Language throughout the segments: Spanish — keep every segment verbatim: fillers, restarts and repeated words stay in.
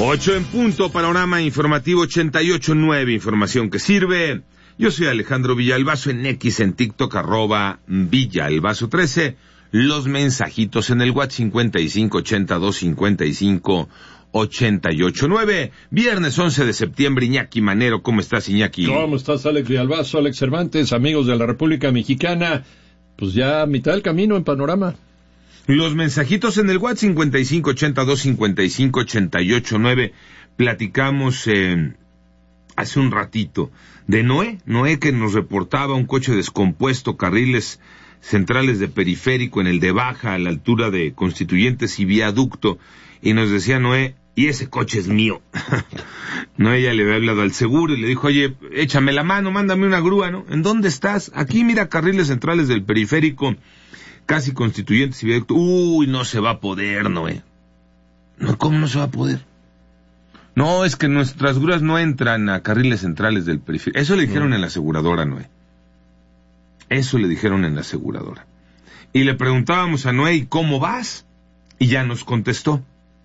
Ocho en punto, panorama informativo ochenta y ocho nueve, información que sirve. Yo soy Alejandro Villalbazo, en X, en TikTok, arroba Villalbazo trece. Los mensajitos en el WhatsApp cincuenta y cinco ochenta y dos cincuenta y cinco ochenta y ocho nueve. Viernes once de septiembre, Iñaki Manero. ¿Cómo estás, Iñaki? ¿Cómo estás, Alex Villalbazo, Alex Cervantes, amigos de la República Mexicana? Pues ya a mitad del camino en panorama. Los mensajitos en el WhatsApp cincuenta y cinco ochenta y dos cincuenta y cinco ochenta y ocho nueve. Platicamos eh, hace un ratito de Noé, Noé que nos reportaba un coche descompuesto, carriles centrales de periférico en el de Baja, a la altura de Constituyentes y Viaducto, y nos decía Noé, y ese coche es mío. Noé ya le había hablado al seguro y le dijo, oye, échame la mano, mándame una grúa, ¿no? ¿En dónde estás? Aquí, mira, carriles centrales del periférico, casi Constituyentes y Viaducto. Uy, no se va a poder, Noé. No, ¿cómo no se va a poder? No, es que nuestras grúas no entran a carriles centrales del periférico. Eso le dijeron no. en la aseguradora, Noé. Eso le dijeron en la aseguradora. Y le preguntábamos a Noé, ¿y cómo vas? Y ya nos contestó.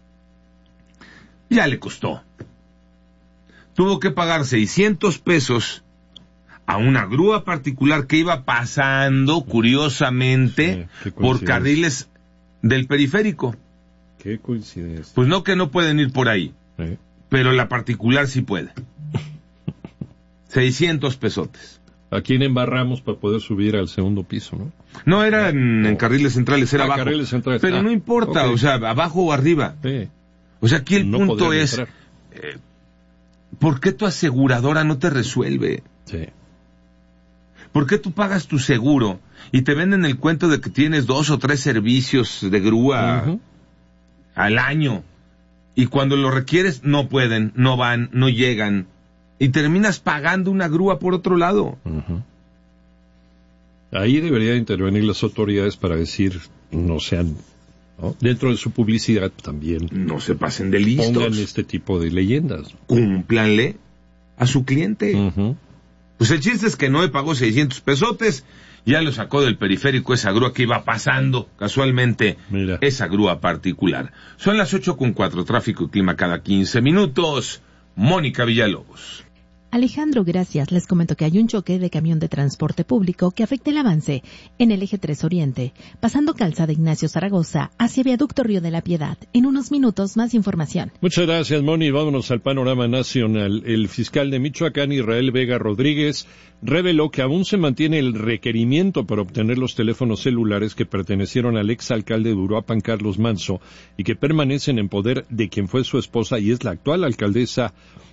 Ya le costó. Tuvo que pagar seiscientos pesos a una grúa particular que iba pasando, curiosamente, sí, por carriles del periférico. Qué coincidencia. Pues no que no pueden ir por ahí, sí. Pero la particular sí puede. seiscientos pesotes. ¿A quién embarramos para poder subir al segundo piso, no? No, era en, en carriles centrales, era ah, abajo. Carriles centrales. Pero ah, no importa, okay. O sea, abajo o arriba. Sí. O sea, aquí el no punto es, eh, ¿por qué tu aseguradora no te resuelve? Sí. ¿Por qué tú pagas tu seguro y te venden el cuento de que tienes dos o tres servicios de grúa uh-huh. al año? Y cuando lo requieres, no pueden, no van, no llegan. Y terminas pagando una grúa por otro lado. Uh-huh. Ahí deberían intervenir las autoridades para decir, no sean, ¿no? Dentro de su publicidad también. No se pasen de listos. Pongan este tipo de leyendas. Cúmplanle a su cliente. Uh-huh. Pues el chiste es que Noé pagó seiscientos pesotes, ya lo sacó del periférico esa grúa que iba pasando, casualmente, Mira. esa grúa particular. Son las ocho con cuatro, tráfico y clima cada quince minutos. Mónica Villalobos. Alejandro, gracias. Les comento que hay un choque de camión de transporte público que afecta el avance en el eje tres Oriente, pasando Calzada Ignacio Zaragoza hacia Viaducto Río de la Piedad. En unos minutos, más información. Muchas gracias, Moni. Vámonos al panorama nacional. El fiscal de Michoacán, Israel Vega Rodríguez, reveló que aún se mantiene el requerimiento para obtener los teléfonos celulares que pertenecieron al exalcalde de Uruapan, Carlos Manso, y que permanecen en poder de quien fue su esposa y es la actual alcaldesa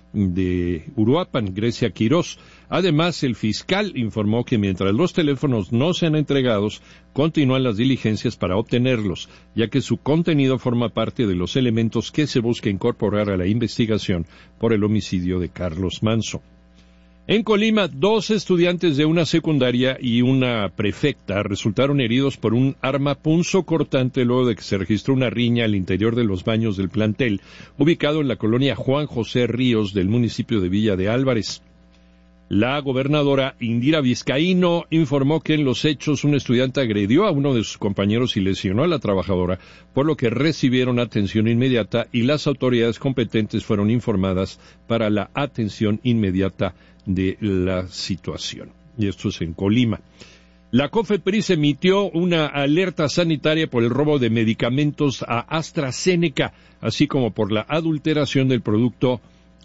de Uruapan, Grecia Quirós. Además, el fiscal informó que mientras los teléfonos no sean entregados, continúan las diligencias para obtenerlos, ya que su contenido forma parte de los elementos que se busca incorporar a la investigación por el homicidio de Carlos Manso. En Colima, dos estudiantes de una secundaria y una prefecta resultaron heridos por un arma punzocortante luego de que se registró una riña al interior de los baños del plantel, ubicado en la colonia Juan José Ríos del municipio de Villa de Álvarez. La gobernadora Indira Vizcaíno informó que en los hechos un estudiante agredió a uno de sus compañeros y lesionó a la trabajadora, por lo que recibieron atención inmediata y las autoridades competentes fueron informadas para la atención inmediata de la situación. Y esto es en Colima. La COFEPRIS emitió una alerta sanitaria por el robo de medicamentos a AstraZeneca, así como por la adulteración del producto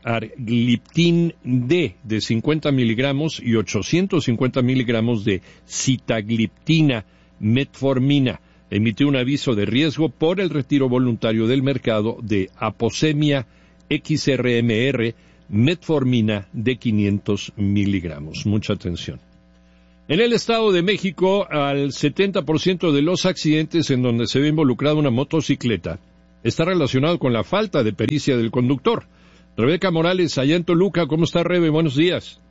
Argliptin D de cincuenta miligramos y ochocientos cincuenta miligramos de sitagliptina metformina. Emitió un aviso de riesgo por el retiro voluntario del mercado de Aposemia X R M R metformina de quinientos miligramos. Mucha atención. En el Estado de México, al setenta por ciento de los accidentes en donde se ve involucrada una motocicleta está relacionado con la falta de pericia del conductor. Rebeca Morales, allá en Toluca. ¿Cómo está, Rebe? Buenos días.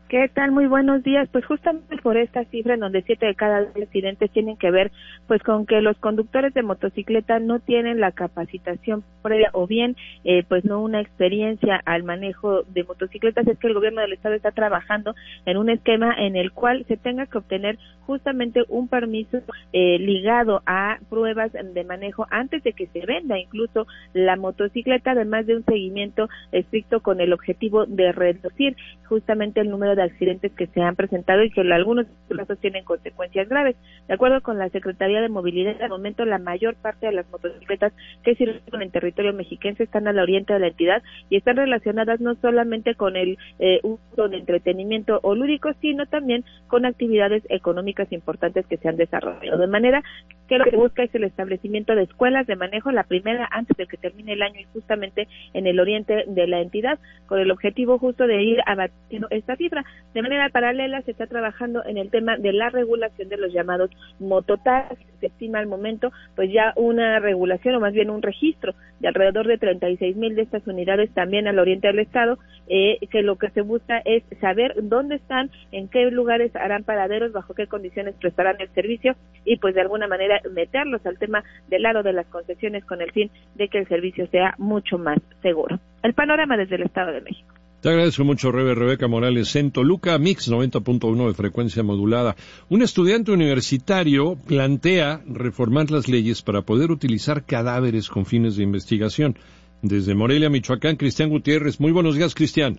¿Qué tal? Muy buenos días. Pues justamente por esta cifra en donde siete de cada diez accidentes tienen que ver pues con que los conductores de motocicleta no tienen la capacitación previa o bien eh, pues no una experiencia al manejo de motocicletas, es que el gobierno del estado está trabajando en un esquema en el cual se tenga que obtener justamente un permiso eh, ligado a pruebas de manejo antes de que se venda incluso la motocicleta, además de un seguimiento estricto con el objetivo de reducir justamente el número de accidentes que se han presentado y que en algunos casos tienen consecuencias graves. De acuerdo con la Secretaría de Movilidad, al momento la mayor parte de las motocicletas que circulan en territorio mexiquense están al oriente de la entidad y están relacionadas no solamente con el eh, uso de entretenimiento o lúdico, sino también con actividades económicas importantes que se han desarrollado. De manera que lo que busca es el establecimiento de escuelas de manejo, la primera antes de que termine el año y justamente en el oriente de la entidad, con el objetivo justo de ir abatiendo esta cifra. De manera paralela se está trabajando en el tema de la regulación de los llamados mototaxis. Se estima al momento pues ya una regulación o más bien un registro de alrededor de treinta y seis mil de estas unidades también al oriente del estado, eh, que lo que se busca es saber dónde están, en qué lugares harán paraderos, bajo qué condiciones prestarán el servicio y pues de alguna manera meterlos al tema del lado de las concesiones con el fin de que el servicio sea mucho más seguro. El panorama desde el Estado de México. Te agradezco mucho, Rebe. Rebeca Morales, en Toluca, Mix noventa punto uno de frecuencia modulada. Un estudiante universitario plantea reformar las leyes para poder utilizar cadáveres con fines de investigación. Desde Morelia, Michoacán, Cristian Gutiérrez. Muy buenos días, Cristian.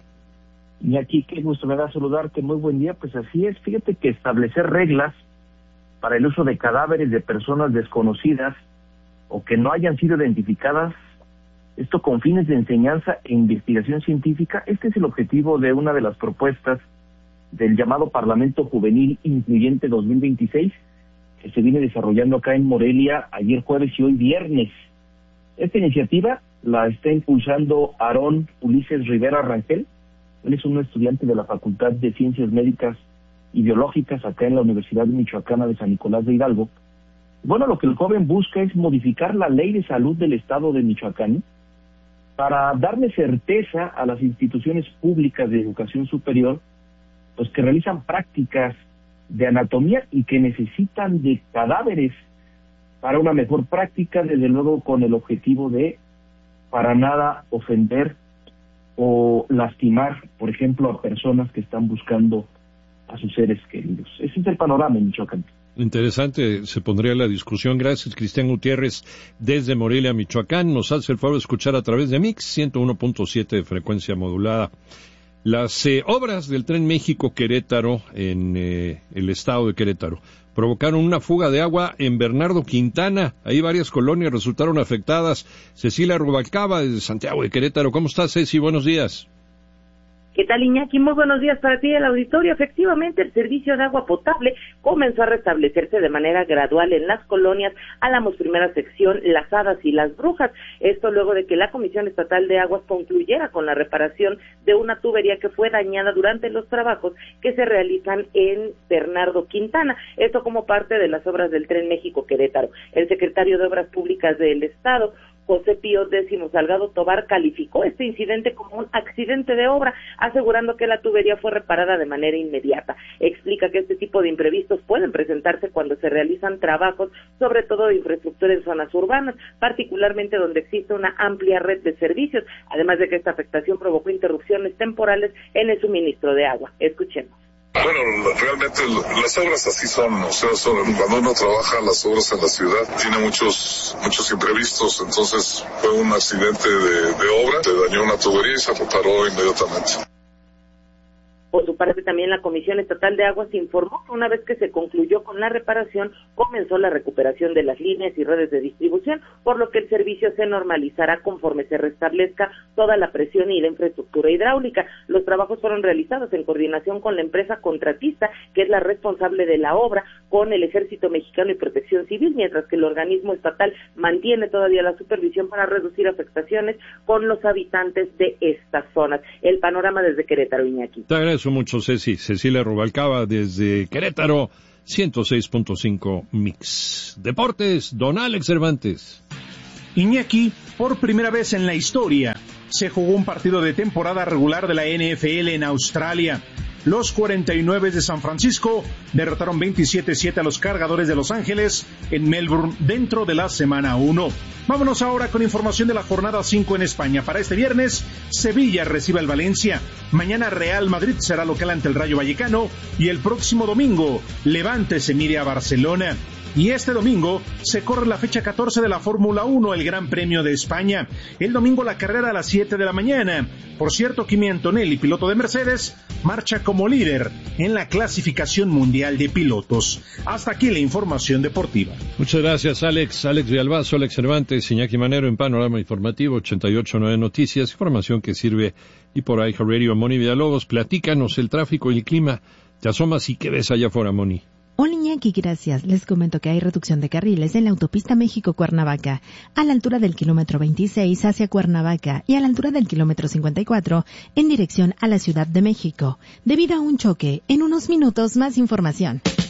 Y aquí, qué gusto me da saludarte. Muy buen día. Pues así es. Fíjate que establecer reglas para el uso de cadáveres de personas desconocidas o que no hayan sido identificadas, esto con fines de enseñanza e investigación científica, este es el objetivo de una de las propuestas del llamado Parlamento Juvenil Incluyente dos mil veintiséis, que se viene desarrollando acá en Morelia ayer jueves y hoy viernes. Esta iniciativa la está impulsando Aarón Ulises Rivera Rangel. Él es un estudiante de la Facultad de Ciencias Médicas y Biológicas acá en la Universidad Michoacana de San Nicolás de Hidalgo. Bueno, lo que el joven busca es modificar la ley de salud del estado de Michoacán para darle certeza a las instituciones públicas de educación superior, pues que realizan prácticas de anatomía y que necesitan de cadáveres para una mejor práctica, desde luego con el objetivo de para nada ofender o lastimar, por ejemplo, a personas que están buscando a sus seres queridos. Ese es el panorama en Michoacán. Interesante, se pondría la discusión. Gracias, Cristian Gutiérrez, desde Morelia, Michoacán. Nos hace el favor de escuchar a través de Mix ciento uno punto siete de frecuencia modulada. Las eh, obras del Tren México-Querétaro en eh, el estado de Querétaro provocaron una fuga de agua en Bernardo Quintana. Ahí varias colonias resultaron afectadas. Cecilia Rubalcaba, desde Santiago de Querétaro. ¿Cómo estás, Ceci? Buenos días. ¿Qué tal, Iñaki? Muy buenos días para ti y el auditorio. Efectivamente, el servicio de agua potable comenzó a restablecerse de manera gradual en las colonias Álamos Primera Sección, Las Hadas y Las Brujas. Esto luego de que la Comisión Estatal de Aguas concluyera con la reparación de una tubería que fue dañada durante los trabajos que se realizan en Bernardo Quintana. Esto como parte de las obras del Tren México-Querétaro. El secretario de Obras Públicas del Estado, José Pío Décimo Salgado Tobar, calificó este incidente como un accidente de obra, asegurando que la tubería fue reparada de manera inmediata. Explica que este tipo de imprevistos pueden presentarse cuando se realizan trabajos, sobre todo de infraestructura en zonas urbanas, particularmente donde existe una amplia red de servicios, además de que esta afectación provocó interrupciones temporales en el suministro de agua. Escuchemos. Bueno, realmente las obras así son, o sea, son, cuando uno trabaja las obras en la ciudad, tiene muchos muchos imprevistos, entonces fue un accidente de, de obra, se dañó una tubería y se reparó inmediatamente. Por su parte, también la Comisión Estatal de Aguas informó que una vez que se concluyó con la reparación, comenzó la recuperación de las líneas y redes de distribución, por lo que el servicio se normalizará conforme se restablezca toda la presión y la infraestructura hidráulica. Los trabajos fueron realizados en coordinación con la empresa contratista, que es la responsable de la obra, con el Ejército Mexicano y Protección Civil, mientras que el organismo estatal mantiene todavía la supervisión para reducir afectaciones con los habitantes de estas zonas. El panorama desde Querétaro, Iñaki. Te agradezco mucho, Ceci. Cecilia Rubalcaba, desde Querétaro, ciento seis punto cinco Mix. Deportes, don Alex Cervantes. Iñaki, por primera vez en la historia, se jugó un partido de temporada regular de la N F L en Australia. Los cuarenta y nueve de San Francisco derrotaron veintisiete a siete a los Cargadores de Los Ángeles en Melbourne dentro de la semana uno. Vámonos ahora con información de la jornada cinco en España. Para este viernes, Sevilla recibe al Valencia. Mañana Real Madrid será local ante el Rayo Vallecano y el próximo domingo Levante se mide a Barcelona. Y este domingo se corre la fecha catorce de la Fórmula uno, el Gran Premio de España. El domingo la carrera a las siete de la mañana. Por cierto, Kimi Antonelli, piloto de Mercedes, marcha como líder en la clasificación mundial de pilotos. Hasta aquí la información deportiva. Muchas gracias, Alex. Alex Villalbazo, Alex Cervantes, Iñaki Manero en Panorama Informativo ochenta y ocho punto nueve Noticias. Información que sirve y por ahí Radio. Moni Villalobos, platícanos el tráfico y el clima. Te asomas y qué ves allá afuera, Moni. Hola Iñaki, gracias. Les comento que hay reducción de carriles en la autopista México-Cuernavaca, a la altura del kilómetro veintiséis hacia Cuernavaca y a la altura del kilómetro cincuenta y cuatro en dirección a la Ciudad de México, debido a un choque. En unos minutos más información.